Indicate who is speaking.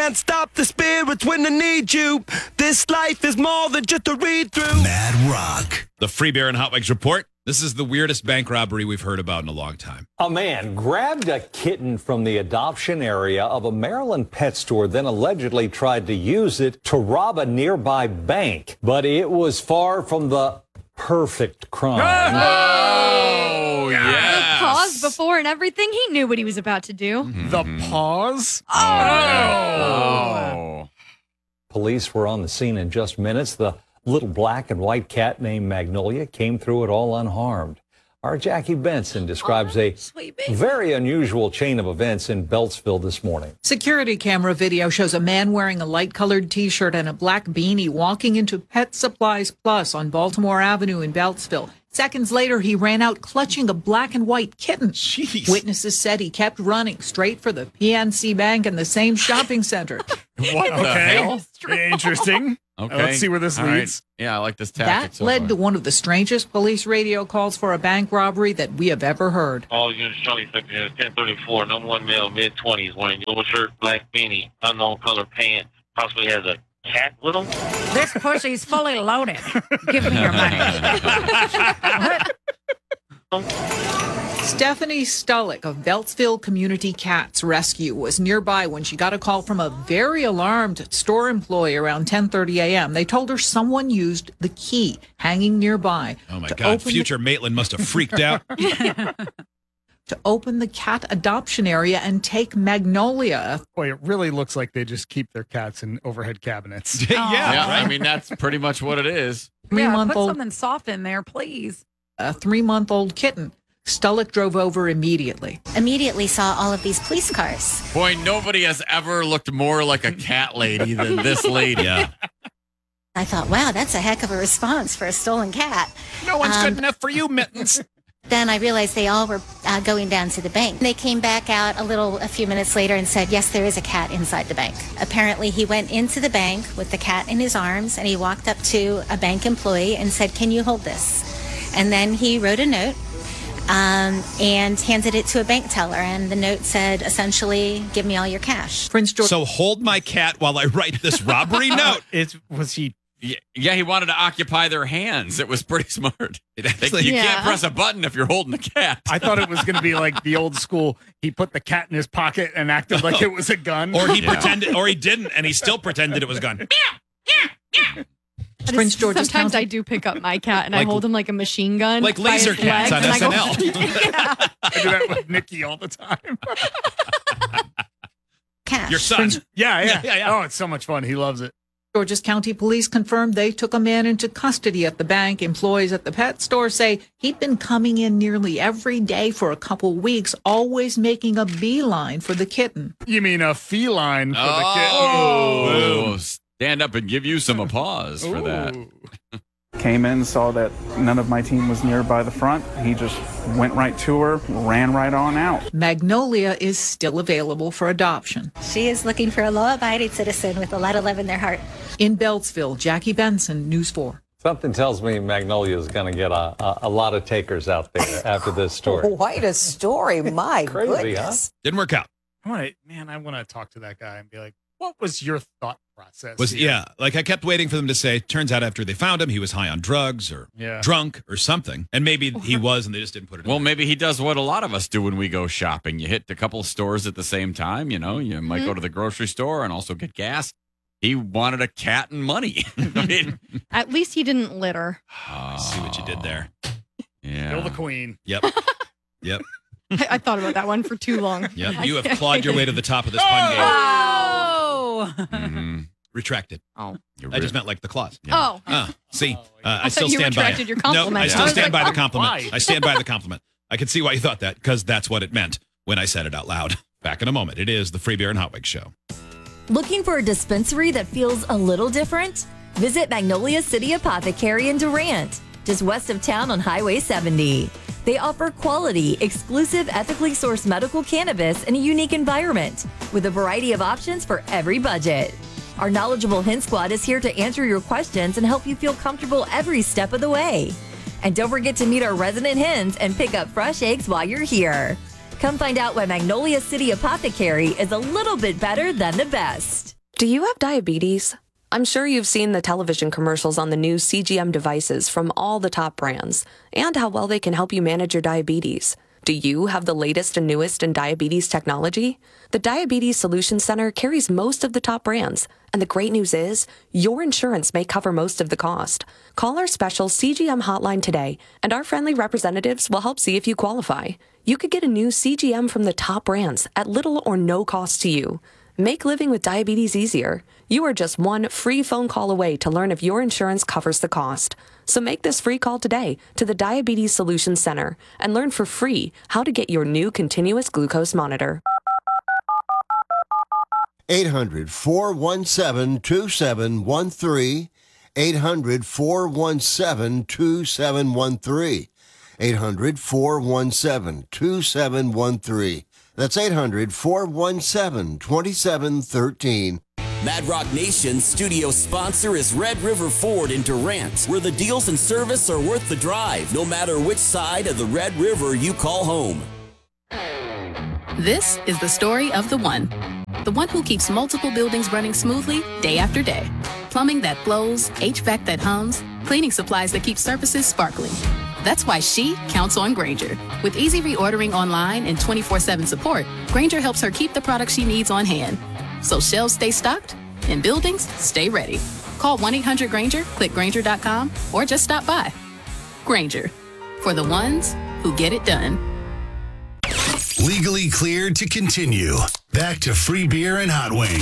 Speaker 1: can't stop the spirits when I need you. This life is more than just a read-through.
Speaker 2: Mad Rock.
Speaker 3: The Free Beer and Hot Wings report. This is the weirdest bank robbery we've heard about in a long time.
Speaker 4: A man grabbed a kitten from the adoption area of a Maryland pet store, then allegedly tried to use it to rob a nearby bank. But it was far from the perfect crime.
Speaker 5: Oh,
Speaker 6: The pause before and everything. He knew what he was about to do.
Speaker 5: The pause?
Speaker 3: Oh.
Speaker 4: Police were on the scene in just minutes. The little black and white cat named Magnolia came through it all unharmed. Our Jackie Benson describes a very unusual chain of events in Beltsville this morning.
Speaker 7: Security camera video shows a man wearing a light-colored T-shirt and a black beanie walking into Pet Supplies Plus on Baltimore Avenue in Beltsville. Seconds later, he ran out clutching a black and white kitten.
Speaker 3: Jeez.
Speaker 7: Witnesses said he kept running straight for the PNC Bank in the same shopping center.
Speaker 5: What the hell? Interesting.
Speaker 8: Okay.
Speaker 5: Let's see where this
Speaker 8: All right.
Speaker 5: leads.
Speaker 8: Yeah, I like this tactic.
Speaker 7: That led to one of the strangest police radio calls for a bank robbery that we have ever heard.
Speaker 9: All units, Charlie, 1034, number one male, mid-20s, wearing yellow shirt, black beanie, unknown color pants, possibly has a cat with him.
Speaker 10: This pussy's fully loaded. Give me your money.
Speaker 7: Stephanie Stullick of Beltsville Community Cats Rescue was nearby when she got a call from a very alarmed store employee around 10:30 a.m. They told her someone used the key hanging nearby.
Speaker 3: Oh, my God. Future Maitland must have freaked out.
Speaker 7: To open the cat adoption area and take Magnolia.
Speaker 5: Boy, it really looks like they just keep their cats in overhead cabinets.
Speaker 8: Yeah,
Speaker 3: right?
Speaker 8: I mean, that's pretty much what it is.
Speaker 10: Yeah, put
Speaker 7: Three-month-old
Speaker 10: something soft in there, please.
Speaker 7: a 3-month-old kitten. Stullick drove over immediately.
Speaker 11: Immediately saw all of these police cars.
Speaker 8: Boy, nobody has ever looked more like a cat lady than this lady.
Speaker 3: Yeah.
Speaker 11: I thought, wow, that's a heck of a response for a stolen cat.
Speaker 3: No one's good enough for you, Mittens.
Speaker 11: Then I realized they all were going down to the bank. They came back out a few minutes later and said, yes, there is a cat inside the bank. Apparently, he went into the bank with the cat in his arms, and he walked up to a bank employee and said, can you hold this? And then he wrote a note and handed it to a bank teller. And the note said, essentially, give me all your cash.
Speaker 7: Prince George.
Speaker 3: So hold my cat while I write this robbery note.
Speaker 5: Was he?
Speaker 8: Yeah, he wanted to occupy their hands. It was pretty smart. You can't press a button if you're holding a cat.
Speaker 5: I thought it was going to be like the old school. He put the cat in his pocket and acted like it was a gun.
Speaker 3: Or he pretended, or he didn't, and he still pretended it was a gun.
Speaker 7: Prince George's
Speaker 6: Sometimes
Speaker 7: County.
Speaker 6: I do pick up my cat and
Speaker 3: Like-
Speaker 6: I hold him like a machine gun.
Speaker 3: Like
Speaker 6: by
Speaker 3: laser
Speaker 6: his
Speaker 3: cats
Speaker 6: legs,
Speaker 3: on
Speaker 6: and I go-
Speaker 3: SNL.
Speaker 6: Yeah.
Speaker 5: I do that with Nikki all the time.
Speaker 11: Cash.
Speaker 3: Your son.
Speaker 5: Yeah.
Speaker 3: Yeah.
Speaker 5: Oh, it's so much fun. He loves it.
Speaker 7: Georges County Police confirmed they took a man into custody at the bank. Employees at the pet store say he'd been coming in nearly every day for a couple weeks, always making a beeline for the kitten.
Speaker 5: You mean a feline for the kitten?
Speaker 8: Oh, stand up and give you some applause for that.
Speaker 12: Came in, saw that none of my team was nearby the front. He just went right to her, ran right on out.
Speaker 7: Magnolia is still available for adoption.
Speaker 11: She is looking for a law-abiding citizen with a lot of love in their heart.
Speaker 7: In Beltsville, Jackie Benson, News 4.
Speaker 4: Something tells me Magnolia is going to get a lot of takers out there after this story.
Speaker 10: Quite a story. My
Speaker 4: Crazy,
Speaker 10: goodness.
Speaker 3: Didn't work out.
Speaker 5: I want to talk to that guy and be like, what was your thought process?
Speaker 3: Like I kept waiting for them to say, turns out after they found him, he was high on drugs or drunk or something. And maybe he was, and they just didn't put it in.
Speaker 8: Well, maybe he does what a lot of us do when we go shopping. You hit a couple of stores at the same time. You might go to the grocery store and also get gas. He wanted a cat and money. I mean,
Speaker 6: At least he didn't litter.
Speaker 3: See what you did there.
Speaker 8: Yeah.
Speaker 5: Kill the queen.
Speaker 3: Yep.
Speaker 6: I thought about that one for too long.
Speaker 3: Yep. You have clawed your way to the top of this pun game.
Speaker 6: Oh.
Speaker 8: Mm-hmm.
Speaker 3: Retracted.
Speaker 6: Oh.
Speaker 3: I just meant like the claws.
Speaker 6: Oh.
Speaker 3: See, I
Speaker 6: thought
Speaker 3: still
Speaker 6: you
Speaker 3: stand by
Speaker 6: retracted
Speaker 3: it.
Speaker 6: your compliment.
Speaker 3: No, I still
Speaker 6: I was
Speaker 3: stand
Speaker 6: like,
Speaker 3: by the compliment.
Speaker 5: why?
Speaker 3: I stand by the compliment. I can see why you thought that, because that's what it meant when I said it out loud. Back in a moment. It is the Free Beer and Hot Wings Show.
Speaker 13: Looking for a dispensary that feels a little different? Visit Magnolia City Apothecary in Durant, just west of town on Highway 70. They offer quality, exclusive, ethically sourced medical cannabis in a unique environment with a variety of options for every budget. Our knowledgeable Hint Squad is here to answer your questions and help you feel comfortable every step of the way. And don't forget to meet our resident hens and pick up fresh eggs while you're here. Come find out why Magnolia City Apothecary is a little bit better than the best.
Speaker 2: Do you have diabetes? I'm sure you've seen the television commercials on the new CGM devices from all the top brands and how well they can help you manage your diabetes. Do you have the latest and newest in diabetes technology? The Diabetes Solutions Center carries most of the top brands, and the great news is your insurance may cover most of the cost. Call our special CGM hotline today, and our friendly representatives will help see if you qualify. You could get a new CGM from the top brands at little or no cost to you. Make living with diabetes easier. You are just one free phone call away to learn if your insurance covers the cost. So make this free call today to the Diabetes Solutions Center and learn for free how to get your new continuous glucose monitor.
Speaker 14: 800-417-2713. 800-417-2713. 800-417-2713. That's 800-417-2713.
Speaker 15: Mad Rock Nation's studio sponsor is Red River Ford in Durant, where the deals and service are worth the drive, no matter which side of the Red River you call home.
Speaker 16: This is the story of the one who keeps multiple buildings running smoothly day after day. Plumbing that flows, HVAC that hums, cleaning supplies that keep surfaces sparkling. That's why she counts on Grainger. With easy reordering online and 24/7 support, Grainger helps her keep the products she needs on hand. So shelves stay stocked and buildings stay ready. Call 1-800-GRAINGER, click Grainger.com, or just stop by. Grainger, for the ones who get it done.
Speaker 17: Legally cleared to continue. Back to free beer and hot wings.